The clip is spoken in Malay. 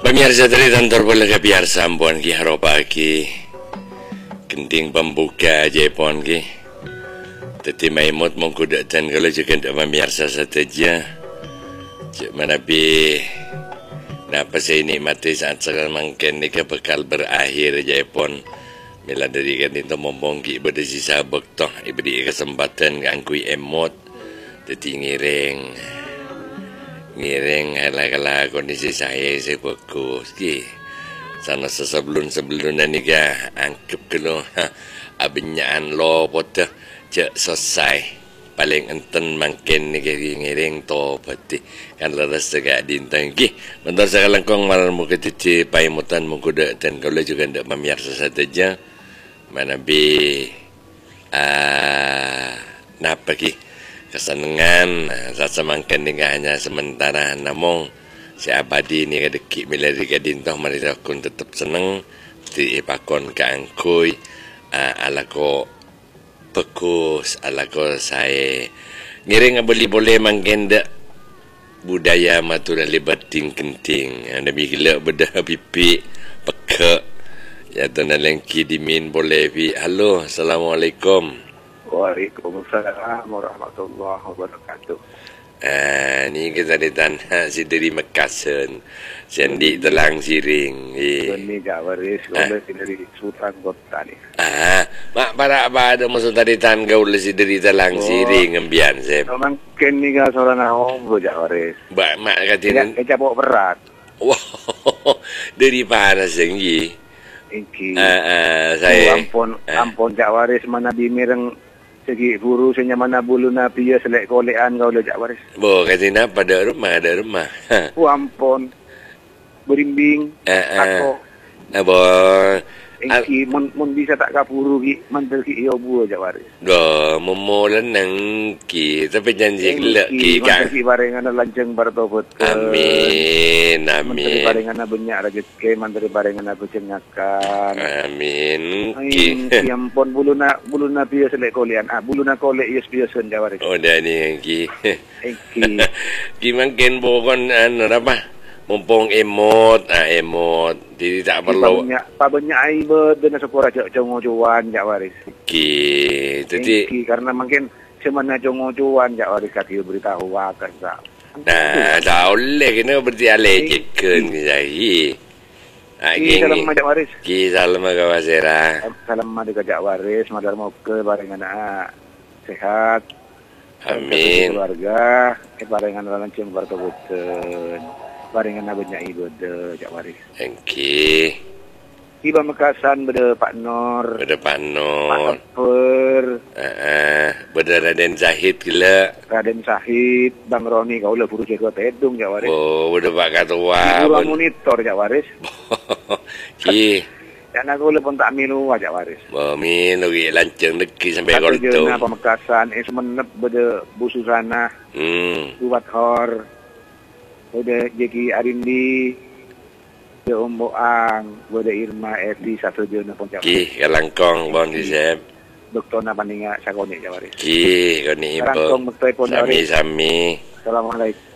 Pemirsa dari kantor bola biar sambuan ki haropa ki kenting pembuka Jepon ki. Teti maimut mengkudatan kalau juga tak pemirsa saja. Cik mana bi napa saya nikmati saat sekarang mungkin ni ke bekal berakhir Jepon. Mila dari kan itu membongki berdasi sabuk toh iberi kesempatan ngangkui emot. Teti ngiring ala kondisi saya bagus ki sana sebelum ni ga angkep kelo abinyaan lo poteh cek selesai paling enten mungkin ni ngiring to pati kan leres segak dintang ki bentar sekarang kong malam muka cici paimutan muka dan kalau juga ndak pemirsa saja mana bi napa ki kesenangan rasa mangken ni hanya sementara namun si abadi ni kadeki bila dikadintoh mari akun tetap seneng di pakon ka angkui ala ko pekus ala ko saya ngiring boleh mangken dak budaya matura libat ting-kenting ada bigila bedah pipi peke ya tuan lengki dimin boleh pi halo assalamualaikum. Waalaikumsalam warahmatullahi wabarakatuh. Ni kita di tanah si dari Mekasen, sendi telang siring. Ini Jawaris, kalau si dari Sultan Kota ni. Mak para apa ada maksud dari tan gaul si dari telang siring ngembian sep. Memang kini kan seorang orang Jawaris. Mak katin. Tidak bawa berat. Wow, dari mana senggi? Iki. Saya. Ampun Jawaris mana bimireng. Segi buru senya mana bulu nabi ya selek kolean kau lejak waris. Bo katina pada rumah ada rumah. Ampun. Berimbing. Ako. Bo. Engki mun bisa tak kapuru ki mantel ki yo bu aja waris. Do memolan nang ki tapi janji gelak ki kan. Mantel ki barengan lanceng bartobot. Amin. Mantel barengan banyak rezeki mantel barengan becengakan. Amin. Ki ampun buluna biasa selek kolean. Buluna kolek yes biasa jawaris. Oh dah ni ki. Engki. Ki mungkin bokon apa? Mumpung emot jadi tak perlu banyak aib dengan sekolah jongo-joan jak waris ki jadi karena mungkin semana jongo-joan jak waris kaki beritahu akan tak tak boleh kena berarti alejkan ki salam jak waris ki salam ke wasera salam ke jak waris madar mau ke barengan sehat amin keluarga barengan lanceng bartobuten barengan banyak ibu de jak waris. Engki. Tiba Mekasan beda Pak Nur. Pak Per. Beda Raden Zahid gila. Raden Zahid, Bang Roni kau lah buru jaga tedung jak waris. Oh, beda Pak Ketua. Buru monitor jak waris. Ki. Jangan aku pun tak minum jak waris. Minum ki lanceng deki sampai kolto. Apa Mekasan semenep beda busu sana. Buat hor. Ada Jeki Arindi, ada Om Boang, ada Irma Eti satu jenis poncak. Ki kalangkong bon di sep. Doktor napa ninga sakone jawaris. Ki koni ibu. Kalangkong mekte pon jawaris. Sami. Assalamualaikum.